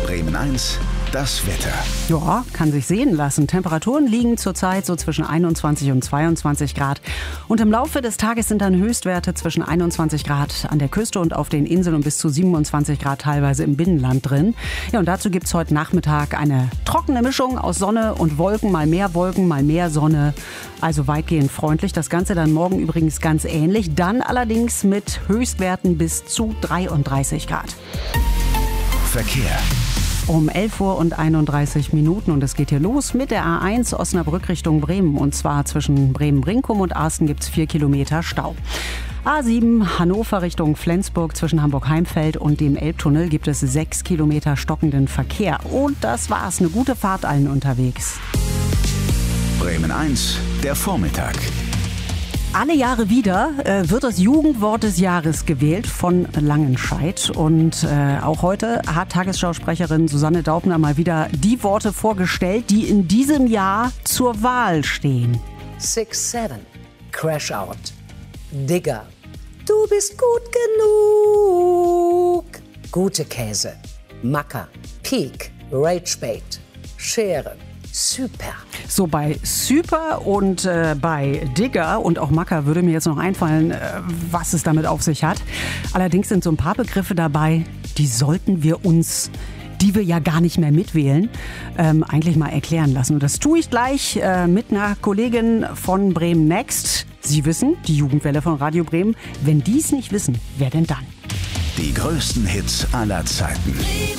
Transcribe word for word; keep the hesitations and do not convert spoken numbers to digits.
Bremen eins, das Wetter. Ja, kann sich sehen lassen. Temperaturen liegen zurzeit so zwischen einundzwanzig und zweiundzwanzig Grad. Und im Laufe des Tages sind dann Höchstwerte zwischen einundzwanzig Grad an der Küste und auf den Inseln und bis zu siebenundzwanzig Grad teilweise im Binnenland drin. Ja, und dazu gibt es heute Nachmittag eine trockene Mischung aus Sonne und Wolken. Mal mehr Wolken, mal mehr Sonne. Also weitgehend freundlich. Das Ganze dann morgen übrigens ganz ähnlich. Dann allerdings mit Höchstwerten bis zu dreiunddreißig Grad. Verkehr. Um elf Uhr und einunddreißig Minuten und es geht hier los mit der A eins Osnabrück Richtung Bremen. Und zwar zwischen Bremen-Brinkum und Arsten gibt es vier Kilometer Stau. A sieben Hannover Richtung Flensburg zwischen Hamburg-Heimfeld und dem Elbtunnel gibt es sechs Kilometer stockenden Verkehr. Und das war's. Eine gute Fahrt allen unterwegs. Bremen eins, der Vormittag. Alle Jahre wieder äh, wird das Jugendwort des Jahres gewählt von Langenscheidt. Und äh, auch heute hat Tagesschausprecherin Susanne Daubner mal wieder die Worte vorgestellt, die in diesem Jahr zur Wahl stehen. six seven, Crash Out, Digger, du bist gut genug, gute Käse, Macker, Peak, Ragebait, Schere, Super. So, bei Super und äh, bei Digger und auch Macker würde mir jetzt noch einfallen, äh, was es damit auf sich hat. Allerdings sind so ein paar Begriffe dabei, die sollten wir uns, die wir ja gar nicht mehr mitwählen, ähm, eigentlich mal erklären lassen. Und das tue ich gleich äh, mit einer Kollegin von Bremen Next. Sie wissen, die Jugendwelle von Radio Bremen. Wenn die es nicht wissen, wer denn dann? Die größten Hits aller Zeiten.